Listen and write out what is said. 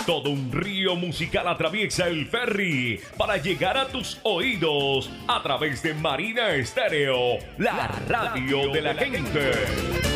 Todo un río musical atraviesa el ferry para llegar a tus oídos a través de Marina Estéreo, la radio de la gente.